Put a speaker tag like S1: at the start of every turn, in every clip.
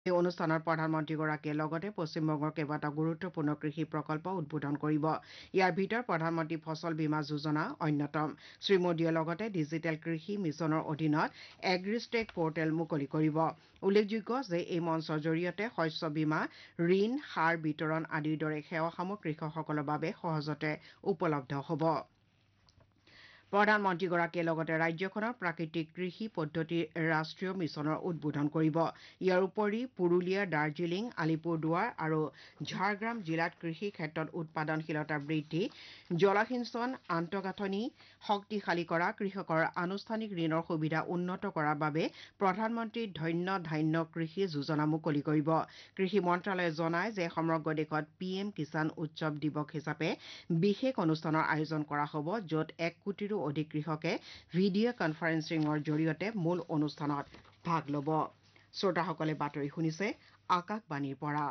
S1: এই অনুষ্ঠানত প্ৰধানমন্ত্ৰীগৰাকীয়ে লগতে পশ্চিমবংগৰ কেইবাটাও গুৰুত্বপূৰ্ণ কৃষি প্ৰকল্প উদ্বোধন কৰিব ইয়াৰ ভিতৰত প্ৰধানমন্ত্ৰী ফচল বীমা যোজনা অন্যতম শ্ৰীমোদীয়ে লগতে ডিজিটেল কৃষি মিছনৰ অধীনত এগ্ৰিষ্টেক পৰ্টেল মুকলি কৰিব উল্লেখযোগ্য যে এই মঞ্চৰ জৰিয়তে শস্য বীমা ঋণ সাৰ বিতৰণ আদিৰ দৰে সেৱাসমূহ কৃষকসকলৰ বাবে সহজতে উপলব্ধ হ'ব প্ৰধানমন্ত্ৰীগৰাকীয়ে লগতে ৰাজ্যখনৰ প্ৰাকৃতিক কৃষি পদ্ধতিৰ ৰাষ্ট্ৰীয় মিছনৰ উদ্বোধন কৰিব ইয়াৰ উপৰি পুৰুলিয়া দাৰ্জিলিং আলিপুৰদুৱাৰ আৰু ঝাৰগ্ৰাম জিলাত কৃষি ক্ষেত্ৰত উৎপাদনশীলতা বৃদ্ধি জলসিঞ্চন আন্তঃগাঁথনি শক্তিশালী কৰা কৃষকৰ আনুষ্ঠানিক ঋণৰ সুবিধা উন্নত কৰাৰ বাবে প্ৰধানমন্ত্ৰী ধন্য ধান্য কৃষি যোজনা মুকলি কৰিব কৃষি মন্ত্ৰালয়ে জনায় যে সমগ্ৰ দেশত পিএম কিষাণ উৎসৱ দিৱস হিচাপে বিশেষ অনুষ্ঠানৰ আয়োজন কৰা হ'ব য'ত 1 কোটিৰো অধিক কৃষকে ভিডিঅ' কনফাৰেন্সিঙৰ জৰিয়তে মূল অনুষ্ঠানত ভাগ ল'ব শ্ৰোতাসকলে বাতৰি শুনিছে আকাশবাণীৰ পৰা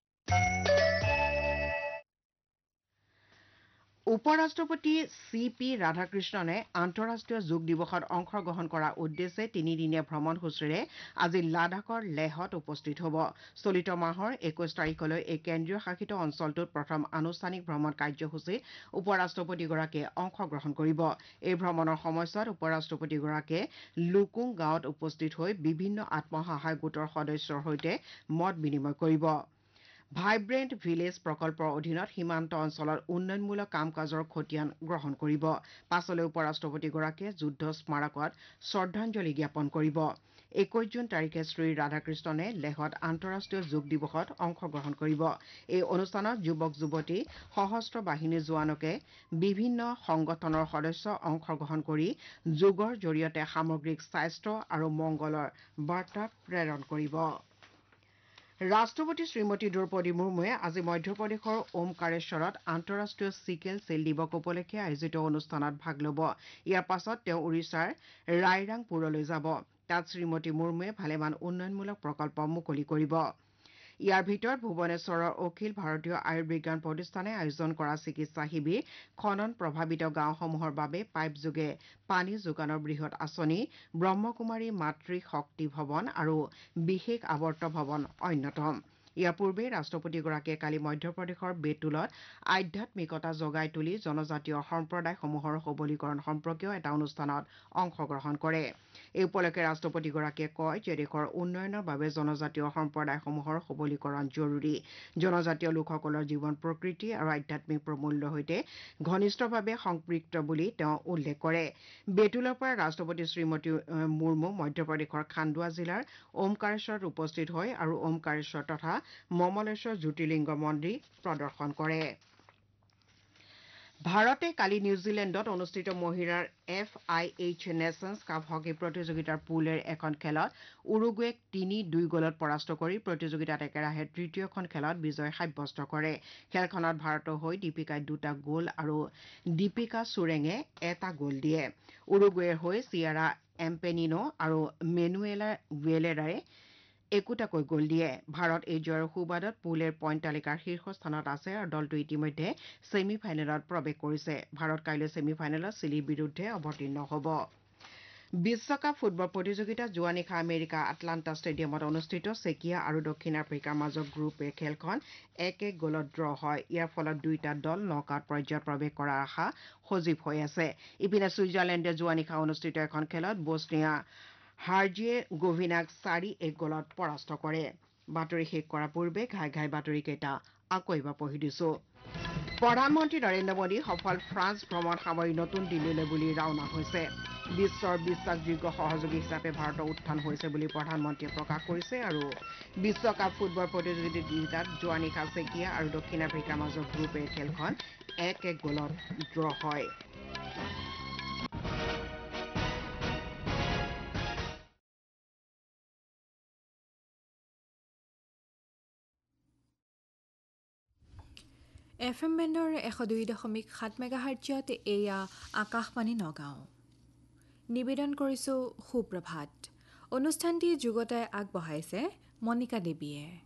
S1: উপৰাষ্ট্ৰপতি চি পি ৰাধাকৃষ্ণনে আন্তঃৰাষ্ট্ৰীয় যোগ দিৱসত অংশগ্ৰহণ কৰাৰ উদ্দেশ্যে তিনিদিনীয়া ভ্ৰমণসূচীৰে আজি লাডাখৰ লেহত উপস্থিত হ'ব চলিত মাহৰ 21 তাৰিখলৈ এই কেন্দ্ৰীয় শাসিত অঞ্চলটোত প্ৰথম আনুষ্ঠানিক ভ্ৰমণ কাৰ্যসূচীত উপৰাষ্ট্ৰপতিগৰাকীয়ে অংশগ্ৰহণ কৰিব এই ভ্ৰমণৰ সময়ছোৱাত উপৰাষ্ট্ৰপতিগৰাকীয়ে লুকুং গাঁৱত উপস্থিত হৈ বিভিন্ন আত্মসহায়ক গোটৰ সদস্যৰ সৈতে মত বিনিময় কৰিব ভাইব্ৰেণ্ট ভিলেজ প্ৰকল্পৰ অধীনত সীমান্ত অঞ্চলত উন্নয়নমূলক কাম কাজৰ খতিয়ান গ্ৰহণ কৰিব পাছলৈ উপৰাষ্ট্ৰপতিগৰাকীয়ে যুদ্ধ স্মাৰকত শ্ৰদ্ধাঞ্জলি জ্ঞাপন কৰিব 21 জুন তাৰিখে শ্ৰী ৰাধাকৃষ্ণনে লেহত আন্তঃৰাষ্ট্ৰীয় যোগ দিৱসত অংশগ্ৰহণ কৰিব এই অনুষ্ঠানত যুৱক যুৱতী সশস্ত্ৰ বাহিনীৰ জোৱানকে বিভিন্ন সংগঠনৰ সদস্য অংশগ্ৰহণ কৰি যোগৰ জৰিয়তে সামগ্ৰিক স্বাস্থ্য আৰু মংগলৰ বাৰ্তা প্ৰেৰণ কৰিব ৰাষ্ট্ৰপতি শ্ৰীমতী দ্ৰৌপদী মুৰ্মুৱে আজি মধ্যপ্ৰদেশৰ ওমকাৰেশ্বৰত আন্তঃৰাষ্ট্ৰীয় চিকেল চেল দিৱস উপলক্ষে আয়োজিত অনুষ্ঠানত ভাগ ল'ব ইয়াৰ পাছত তেওঁ উৰিষ্যাৰ ৰায়ৰাংপুৰলৈ যাব তাত শ্ৰীমতী মুৰ্মুৱে ভালেমান উন্নয়নমূলক প্ৰকল্প মুকলি কৰিব ইয়াৰ ভিতৰত ভুৱনেশ্বৰৰ অখিল ভাৰতীয় আয়ুৰ্বিজ্ঞান প্ৰতিষ্ঠানে আয়োজন কৰা চিকিৎসা শিবিৰ খনন প্ৰভাৱিত গাঁওসমূহৰ বাবে পাইপযোগে পানী যোগানৰ বৃহৎ আঁচনি ব্ৰহ্মকুমাৰী মাতৃ শক্তি ভৱন আৰু বিশেষ আৱৰ্ত ভৱন অন্যতম ইয়াৰ পূৰ্বে ৰাষ্ট্ৰপতিগৰাকীয়ে কালি মধ্যপ্ৰদেশৰ বেতুলত আধ্যাত্মিকতা জগাই তুলি জনজাতীয় সম্প্ৰদায়সমূহৰ সবলীকৰণ সম্পৰ্কীয় এটা অনুষ্ঠানত অংশগ্ৰহণ কৰে এই উপলক্ষে ৰাষ্ট্ৰপতিগৰাকীয়ে কয় যে দেশৰ উন্নয়নৰ বাবে জনজাতীয় সম্প্ৰদায়সমূহৰ সবলীকৰণ জৰুৰী জনজাতীয় লোকসকলৰ জীৱন প্ৰকৃতি আৰু আধ্যাত্মিক প্ৰমূল্যৰ সৈতে ঘনিষ্ঠভাৱে সম্পৃক্ত বুলি তেওঁ উল্লেখ কৰে বেতুলৰ পৰা ৰাষ্ট্ৰপতি শ্ৰীমতী মুৰ্মু মধ্যপ্ৰদেশৰ খাণ্ডৱা জিলাৰ ওমকাৰেশ্বৰত উপস্থিত হয় আৰু ওমকাৰেশ্বৰ তথা মমলেশ্বৰ জ্যোতিৰ্লিংগ মন্দিৰ প্ৰদৰ্শন কৰে ভাৰতে কালি নিউজিলেণ্ডত অনুষ্ঠিত মহিলাৰ FIH নেশ্যনছ কাপ হকী প্ৰতিযোগিতাৰ পুলেৰ এখন খেলত উৰুগুৱেক 3-2 গলত পৰাস্ত কৰি প্ৰতিযোগিতাত একেৰাহে তৃতীয়খন খেলত বিজয় সাব্যস্ত কৰে খেলখনত ভাৰতৰ হৈ দীপিকাই 2টা গ'ল আৰু দীপিকা চুৰেঙে 1টা গ'ল দিয়ে উৰুগুৱেৰ হৈ চিয়াৰা এম্পেনিনো আৰু মেনুৱেলা ৱেলেৰাৰে একোটাকৈ গ'ল দিয়ে ভাৰত এই জয়ৰ সুবাদত পুলেৰ পইণ্ট তালিকাৰ শীৰ্ষস্থানত আছে আৰু দলটো ইতিমধ্যে ছেমি ফাইনেলত প্ৰৱেশ কৰিছে ভাৰত কাইলৈ ছেমি ফাইনেলত চিলিৰ বিৰুদ্ধে অৱতীৰ্ণ হ'ব বিশ্বকাপ ফুটবল প্ৰতিযোগিতাত যোৱা নিশা আমেৰিকা আটলাণ্টা ষ্টেডিয়ামত অনুষ্ঠিত চেকিয়া আৰু দক্ষিণ আফ্ৰিকাৰ মাজৰ গ্ৰুপ এ খেলখন 1-1 গলত ড্ৰ হয় ইয়াৰ ফলত দুয়োটা দল নকআউট পৰ্যায়ত প্ৰৱেশ কৰাৰ আশা সজীৱ হৈ আছে ইপিনে ছুইজাৰলেণ্ডে যোৱা নিশা অনুষ্ঠিত এখন খেলত বছনিয়া হাৰ্জিয়ে গোভিনাক 4-1 গলত পৰাস্ত কৰে বাতৰি শেষ কৰাৰ পূৰ্বে ঘাই ঘাই বাতৰি কেইটা আকৌ এবাৰ পঢ়ি দিছো প্ৰধানমন্ত্ৰী নৰেন্দ্ৰ মোদী সফল ফ্ৰান্স ভ্ৰমণ সামৰি নতুন দিল্লীলৈ বুলি ৰাওনা হৈছে বিশ্বৰ বিশ্বাসযোগ্য সহযোগী হিচাপে ভাৰতৰ উত্থান হৈছে বুলি প্ৰধানমন্ত্ৰীয়ে প্ৰকাশ কৰিছে আৰু বিশ্বকাপ ফুটবল প্ৰতিযোগিতাত যোৱা নিশা চেকিয়া আৰু দক্ষিণ আফ্ৰিকাৰ মাজৰ গ্ৰুপ এ খেলখন 1-1 গলত ড্ৰ হয়
S2: FM বেণ্ডৰ 102.7 মেগাহাৰ্টজত এয়া আকাশবাণী নগাঁও নিবেদন কৰিছো সুপ্ৰভাত অনুষ্ঠানটি যুগতাই আগবঢ়াইছে মনিকা দেৱীয়ে